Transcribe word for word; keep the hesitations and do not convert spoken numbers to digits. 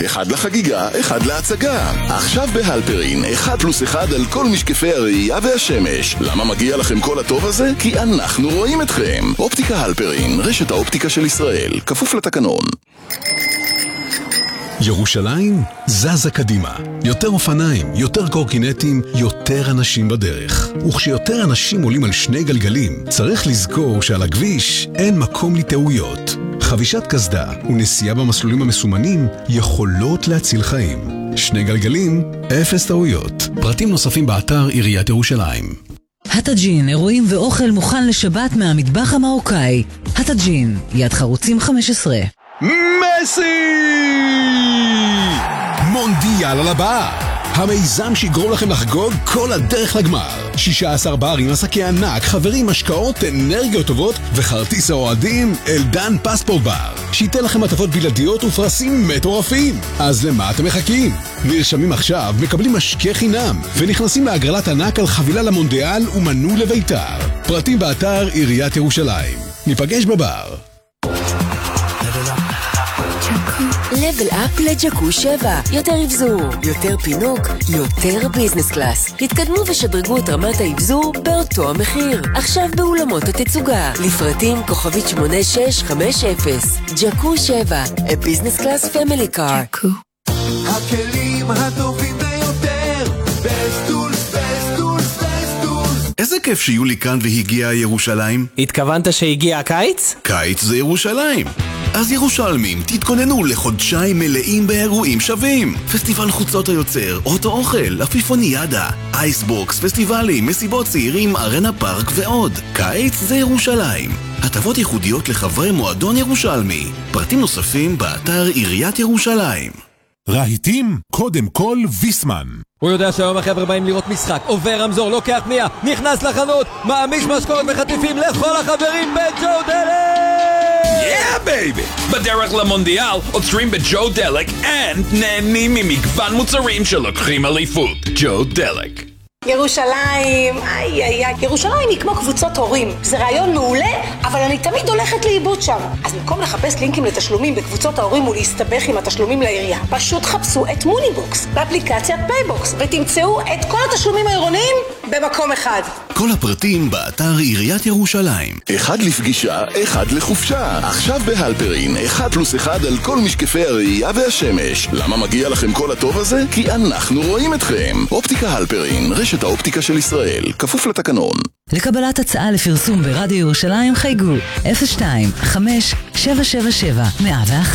אחד לחגיגה, אחד להצגה. עכשיו בהלפרין, אחד פלוס אחד על כל משקפי הראייה והשמש. למה מגיע לכם כל הטוב הזה? כי אנחנו רואים אתכם. אופטיקה הלפרין, רשת האופטיקה של ישראל, כפוף לתקנון. ירושלים זזה קדימה. יותר אופניים, יותר קורקינטים, יותר אנשים בדרך. וכשיותר אנשים עולים על שני גלגלים, צריך לזכור שעל הכביש אין מקום לטעויות. חבישת קסדה ונסיעה במסלולים המסומנים יכולות להציל חיים. שני גלגלים, אפס טעויות. פרטים נוספים באתר עיריית ירושלים. הטאג'ין, אירועים ואוכל מוכן לשבת מהמטבח המרוקאי. הטאג'ין, יד חרוצים חמש עשרה. מסי! מונדיאל על הבא! המיזם שיגרום לכם לחגוג כל הדרך לגמר. שישה עשר ברים, עסקי ענק, חברים, משקאות, אנרגיות טובות וכרטיס האוהדים אלדן פספורט בר. שייתן לכם הטבות בלעדיות ופרסים מטורפים. אז למה אתם מחכים? נרשמים עכשיו, מקבלים משקה חינם ונכנסים להגרלת ענק על חבילה למונדיאל ומנוי לביתר. פרטים באתר עיריית ירושלים. ניפגש בבר. לבל אפ לג'קו שבע. יותר אבזור, יותר פינוק, יותר ביזנס קלאס. התקדמו ושדרגו את רמת האבזור באותו המחיר. עכשיו באולמות התצוגה. לפרטים כוכבית שמונה שש חמש אפס. ג'קו שבע, a business class family car. ג'קו. הכלים הטובים ביותר. בסטולס, בסטולס, בסטולס. איזה כיף שיולי כאן והגיעה ירושלים. התכוונת שהגיע הקיץ? קיץ זה ירושלים. אז ירושלמים, תתכוננו לחודשיים מלאים באירועים שווים. פסטיבל חוצות היוצר, אוטו אוכל, אפיפוניאדה, אייסבוקס, פסטיבלים, מסיבות צעירים, ארנה פארק ועוד. קיץ זה ירושלים. הטבות ייחודיות לחברי מועדון ירושלמי. פרטים נוספים באתר עיריית ירושלים. רהיטים, קודם כל ויסמן. הוא יודע שהיום החבר'ה באים לראות משחק, עובר רמזור, לוקח פנייה, נכנס לחנות, מעמיש משקורת וחטיפים לכל החברים בג'ו דלק! Yeah, baby! בדרך למונדיאל עוצרים בג'ו דלק and נהנים ממגוון מוצרים שלוקחים אליפות. ג'ו דלק. ירושלים, איי איי איי, ירושלים היא כמו קבוצות הורים. זה רעיון מעולה, אבל אני תמיד הולכת לאיבוד שם. אז במקום לחפש לינקים לתשלומים בקבוצות ההורים ולהסתבך עם התשלומים לעירייה, פשוט חפשו את מוניבוקס באפליקציית פייבוקס ותמצאו את כל התשלומים העירוניים במקום אחד. כל הפרטים באתר עיריית ירושלים. אחד לפגישה, אחד לחופשה. עכשיו בהלפרין, אחד פלוס אחד על כל משקפי הראייה והשמש. למה מגיע לכם כל הטוב הזה? כי אנחנו רואים אתכם. אופטיקה הלפרין, רשת האופטיקה של ישראל, כפוף לתקנון. לקבלת הצעה לפרסום ברדיו ירושלים חייגו אפס שתיים חמש שבע שבע שבע מאה ואחת.